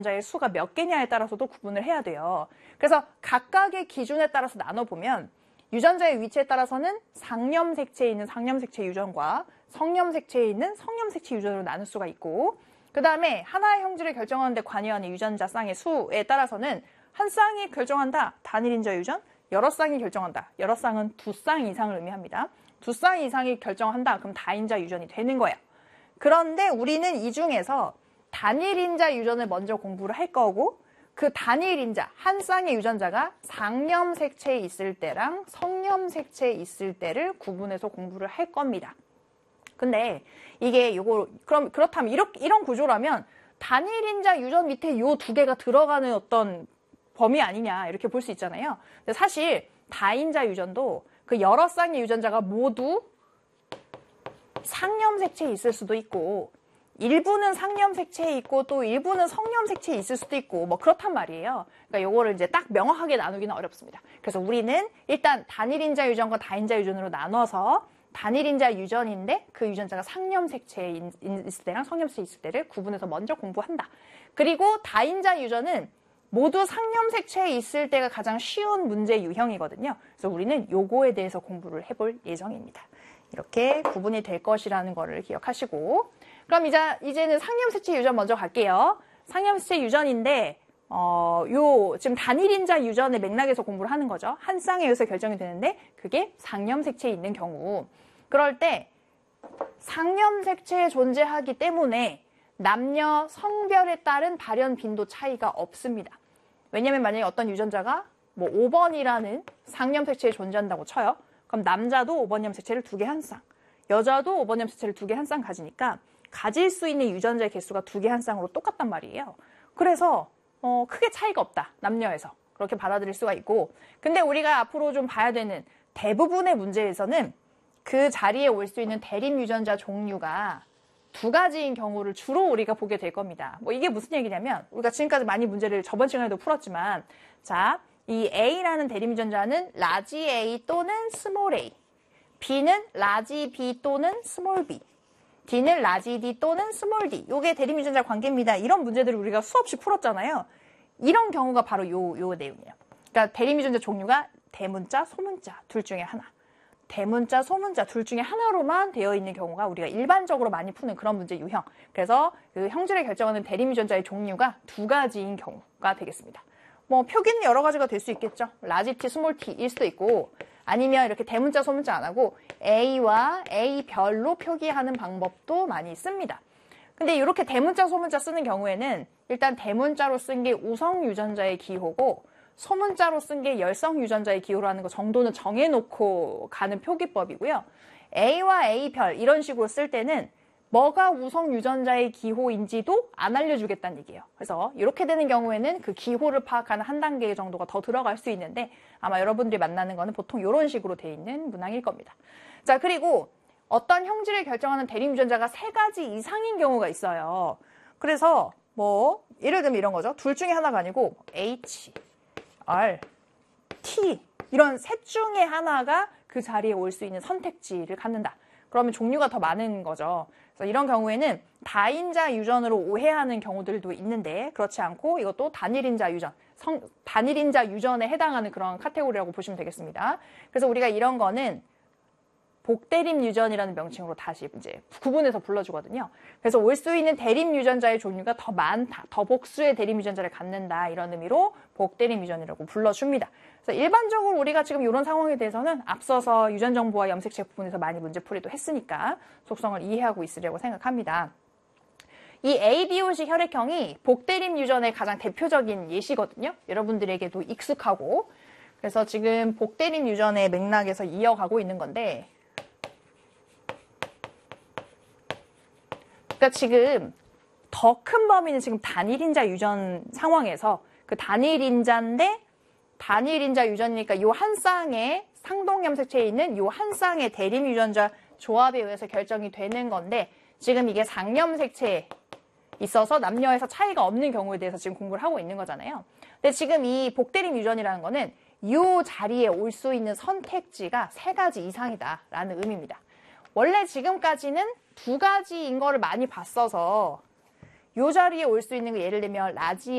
유전자의 수가 몇 개냐에 따라서도 구분을 해야 돼요. 그래서 각각의 기준에 따라서 나눠보면 유전자의 위치에 따라서는 상념색체에 있는 상념색체 유전과 성념색체에 있는 성념색체 유전으로 나눌 수가 있고, 그 다음에 하나의 형질을 결정하는 데 관여하는 유전자 쌍의 수에 따라서는 한 쌍이 결정한다, 단일인자 유전, 여러 쌍이 결정한다. 여러 쌍은 두 쌍 이상을 의미합니다. 두 쌍 이상이 결정한다. 그럼 다인자 유전이 되는 거예요. 그런데 우리는 이 중에서 단일인자 유전을 먼저 공부를 할 거고, 그 단일인자, 한 쌍의 유전자가 상념색체에 있을 때랑 성념색체에 있을 때를 구분해서 공부를 할 겁니다. 근데 이게 그렇다면 이런 구조라면 단일인자 유전 밑에 요 두 개가 들어가는 어떤 범위 아니냐 이렇게 볼 수 있잖아요. 근데 사실 다인자 유전도 그 여러 쌍의 유전자가 모두 상념색체에 있을 수도 있고, 일부는 상념색체에 있고 또 일부는 성념색체에 있을 수도 있고 뭐 그렇단 말이에요. 그러니까 요거를 이제 딱 명확하게 나누기는 어렵습니다. 그래서 우리는 일단 단일인자 유전과 다인자 유전으로 나눠서 단일인자 유전인데 그 유전자가 상념색체에 있을 때랑 성념색체에 있을 때를 구분해서 먼저 공부한다. 그리고 다인자 유전은 모두 상념색체에 있을 때가 가장 쉬운 문제 유형이거든요. 그래서 우리는 요거에 대해서 공부를 해볼 예정입니다. 이렇게 구분이 될 것이라는 거를 기억하시고, 그럼 이제는 상념색체 유전 먼저 갈게요. 상념색체 유전인데 지금 단일인자 유전의 맥락에서 공부를 하는 거죠. 한 쌍에 의해서 결정이 되는데 그게 상념색체에 있는 경우, 그럴 때 상념색체에 존재하기 때문에 남녀 성별에 따른 발현 빈도 차이가 없습니다. 왜냐면 만약에 어떤 유전자가 뭐 5번이라는 상념색체에 존재한다고 쳐요. 그럼 남자도 5번 염색체를 2개 한 쌍, 여자도 5번 염색체를 2개 한 쌍 가지니까 가질 수 있는 유전자의 개수가 2개 한 쌍으로 똑같단 말이에요. 그래서 크게 차이가 없다, 남녀에서. 그렇게 받아들일 수가 있고, 근데 우리가 앞으로 좀 봐야 되는 대부분의 문제에서는 그 자리에 올 수 있는 대립 유전자 종류가 2가지인 경우를 주로 우리가 보게 될 겁니다. 뭐 이게 무슨 얘기냐면, 우리가 지금까지 많이 문제를 저번 시간에도 풀었지만, 자, 이 A라는 대립 유전자는 라지 A 또는 스몰 a, B는 라지 B 또는 스몰 b, D는 라지 D 또는 스몰 d. 요게 대립 유전자 관계입니다. 이런 문제들을 우리가 수없이 풀었잖아요. 이런 경우가 바로 요 내용이에요. 그러니까 대립 유전자 종류가 대문자, 소문자 둘 중에 하나. 대문자, 소문자 둘 중에 하나로만 되어 있는 경우가 우리가 일반적으로 많이 푸는 그런 문제 유형. 그래서 그 형질을 결정하는 대립 유전자의 종류가 2가지인 경우가 되겠습니다. 뭐 표기는 여러 가지가 될 수 있겠죠. 라지 T, 스몰 T일 수도 있고, 아니면 이렇게 대문자, 소문자 안 하고 A와 A별로 표기하는 방법도 많이 씁니다. 근데 이렇게 대문자, 소문자 쓰는 경우에는 일단 대문자로 쓴 게 우성 유전자의 기호고 소문자로 쓴 게 열성 유전자의 기호라는 거 정도는 정해놓고 가는 표기법이고요. A와 A별 이런 식으로 쓸 때는 뭐가 우성 유전자의 기호인지도 안 알려주겠다는 얘기예요. 그래서 이렇게 되는 경우에는 그 기호를 파악하는 한 단계 정도가 더 들어갈 수 있는데, 아마 여러분들이 만나는 거는 보통 이런 식으로 돼 있는 문항일 겁니다. 자, 그리고 어떤 형질을 결정하는 대립 유전자가 3가지 이상인 경우가 있어요. 그래서 뭐 예를 들면 이런 거죠. 둘 중에 하나가 아니고 H, R, T 이런 셋 중에 하나가 그 자리에 올 수 있는 선택지를 갖는다. 그러면 종류가 더 많은 거죠. 그래서 이런 경우에는 다인자 유전으로 오해하는 경우들도 있는데, 그렇지 않고 이것도 단일인자 유전, 단일인자 유전에 해당하는 그런 카테고리라고 보시면 되겠습니다. 그래서 우리가 이런 거는 복대립 유전이라는 명칭으로 다시 이제 구분해서 불러주거든요. 그래서 올 수 있는 대립 유전자의 종류가 더 많다, 더 복수의 대립 유전자를 갖는다, 이런 의미로 복대립 유전이라고 불러줍니다. 그래서 일반적으로 우리가 지금 이런 상황에 대해서는 앞서서 유전 정보와 염색체 부분에서 많이 문제풀이도 했으니까 속성을 이해하고 있으려고 생각합니다. 이 ABO식 혈액형이 복대립 유전의 가장 대표적인 예시거든요. 여러분들에게도 익숙하고, 그래서 지금 복대립 유전의 맥락에서 이어가고 있는 건데, 그러니까 지금 더 큰 범위는 지금 단일인자 유전 상황에서 그 단일인자인데, 단일인자 유전이니까 이 한 쌍의 상동염색체에 있는 이 한 쌍의 대립 유전자 조합에 의해서 결정이 되는 건데, 지금 이게 상염색체에 있어서 남녀에서 차이가 없는 경우에 대해서 지금 공부를 하고 있는 거잖아요. 근데 지금 이 복대립 유전이라는 거는 이 자리에 올 수 있는 선택지가 3가지 이상이다라는 의미입니다. 원래 지금까지는 2가지인 거를 많이 봤어서 이 자리에 올 수 있는 거, 예를 들면 라지